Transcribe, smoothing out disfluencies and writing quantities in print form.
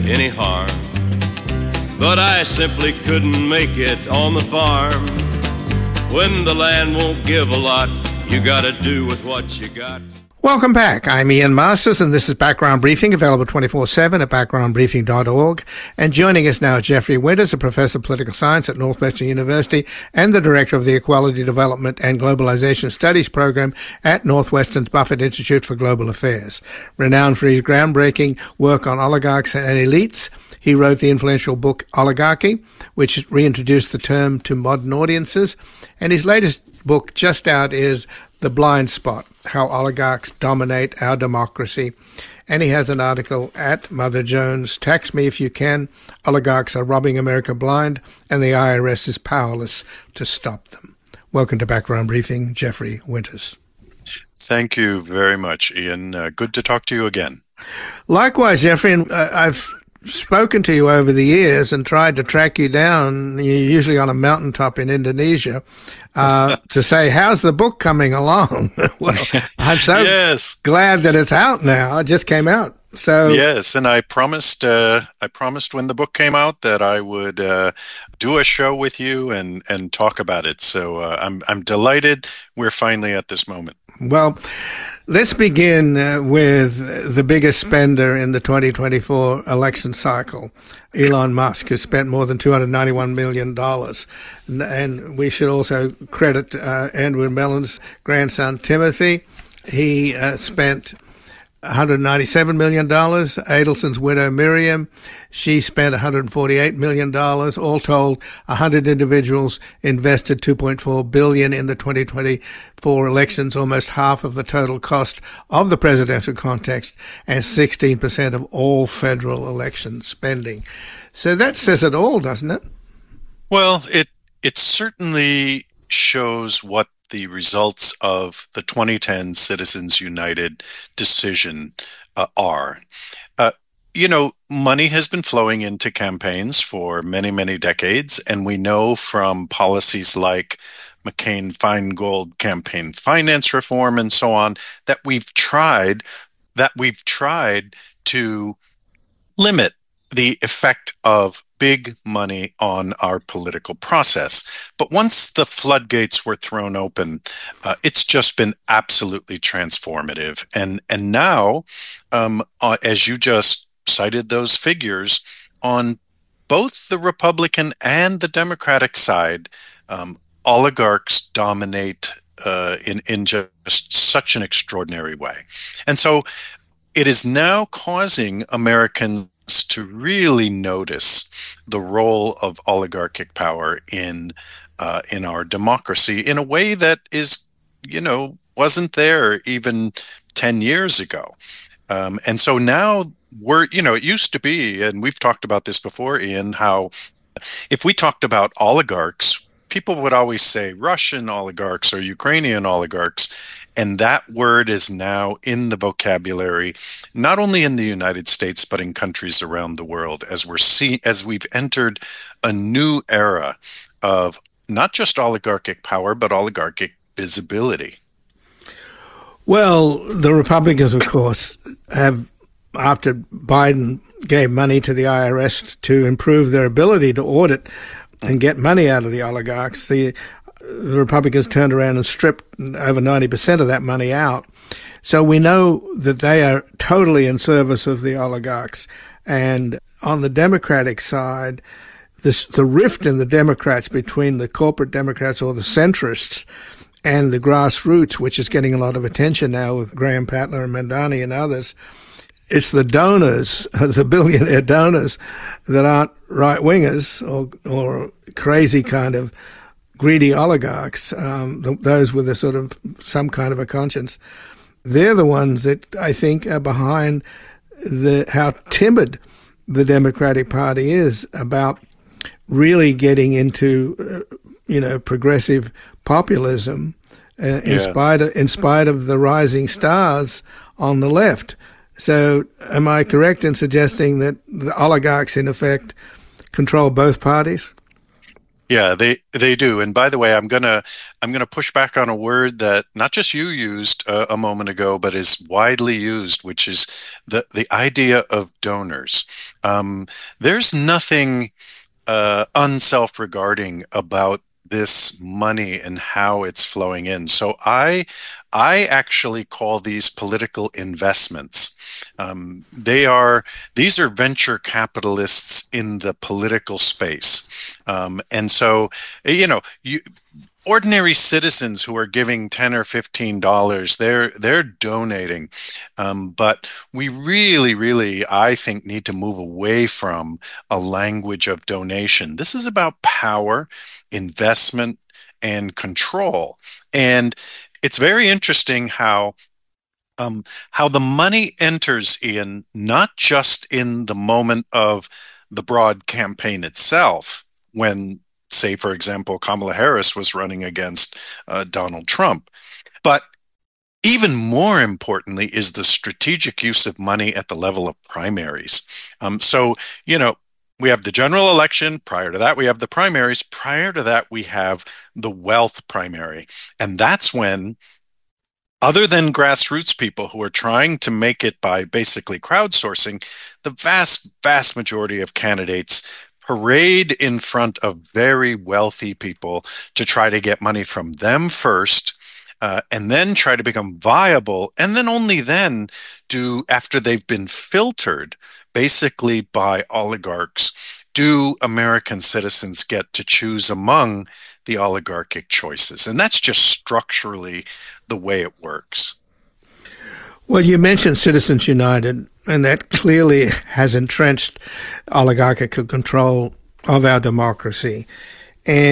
any harm. But I simply couldn't make it on the farm. When the land won't give a lot, you gotta do with what you got. Welcome back. I'm Ian Masters, and this is Background Briefing, available 24/7 at backgroundbriefing.org. And joining us now is Jeffrey Winters, a professor of political science at Northwestern University and the director of the Equality Development and Globalization Studies program at Northwestern's Buffett Institute for Global Affairs. Renowned for his groundbreaking work on oligarchs and elites, he wrote the influential book Oligarchy, which reintroduced the term to modern audiences. And his latest book, just out, is The Blind Spot: How Oligarchs Dominate Our Democracy. And he has an article at Mother Jones, Tax Me If You Can, Oligarchs Are Robbing America Blind, and the IRS is Powerless to Stop Them. Welcome to Background Briefing, Jeffrey Winters. Thank you very much, Ian. Good to talk to you again. Likewise, Jeffrey, and I've spoken to you over the years and tried to track you down, you're usually on a mountaintop in Indonesia, to say, how's the book coming along? Well, I'm so glad that it's out now. It just came out. So yes, and I promised when the book came out that I would do a show with you and talk about it. So I'm delighted we're finally at this moment. Well, let's begin with the biggest spender in the 2024 election cycle, Elon Musk, who spent more than $291 million. And we should also credit Andrew Mellon's grandson, Timothy. He spent $197 million. Adelson's widow, Miriam, she spent $148 million. All told, 100 individuals invested $2.4 billion in the 2024 elections, almost half of the total cost of the presidential contest, and 16% of all federal election spending. So that says it all, doesn't it? Well, it certainly shows what the results of the 2010 Citizens United decision are. Money has been flowing into campaigns for many, many decades, and we know from policies like McCain-Feingold campaign finance reform and so on that we've tried to limit the effect of big money on our political process. But once the floodgates were thrown open, it's just been absolutely transformative. And now, as you just cited those figures, on both the Republican and the Democratic side, oligarchs dominate in just such an extraordinary way. And so it is now causing Americans to really notice the role of oligarchic power in our democracy in a way that is, wasn't there even 10 years ago. And so now it used to be, and we've talked about this before, Ian, how if we talked about oligarchs, people would always say Russian oligarchs or Ukrainian oligarchs. And that word is now in the vocabulary, not only in the United States, but in countries around the world, as we've entered a new era of not just oligarchic power, but oligarchic visibility. Well, the Republicans, of course, have, after Biden gave money to the IRS to improve their ability to audit and get money out of the oligarchs, the Republicans turned around and stripped over 90% of that money out. So we know that they are totally in service of the oligarchs. And on the Democratic side, the rift in the Democrats between the corporate Democrats or the centrists and the grassroots, which is getting a lot of attention now with Graham Patler and Mandani and others, it's the donors, the billionaire donors, that aren't right-wingers or crazy kind of greedy oligarchs, those with a sort of some kind of a conscience. They're the ones that I think are behind how timid the Democratic Party is about really getting into, progressive populism in spite of the rising stars on the left. So am I correct in suggesting that the oligarchs, in effect, control both parties? Yeah, they do. And by the way, I'm gonna push back on a word that not just you used a moment ago, but is widely used, which is the idea of donors. There's nothing unself-regarding about this money and how it's flowing in. So I actually call these political investments. These are venture capitalists in the political space. And so, ordinary citizens who are giving 10 or $15, they're donating. But we really, really, I think, need to move away from a language of donation. This is about power, investment, and control. And it's very interesting how the money enters in not just in the moment of the broad campaign itself, when, say, for example, Kamala Harris was running against Donald Trump, but even more importantly is the strategic use of money at the level of primaries. So, we have the general election. Prior to that, we have the primaries. Prior to that, we have the wealth primary. And that's when, other than grassroots people who are trying to make it by basically crowdsourcing, the vast, vast majority of candidates parade in front of very wealthy people to try to get money from them first, and then try to become viable. And then only then after they've been filtered basically by oligarchs, do American citizens get to choose among the oligarchic choices. And that's just structurally the way it works. Well, you mentioned Citizens United, and that clearly has entrenched oligarchical control of our democracy. And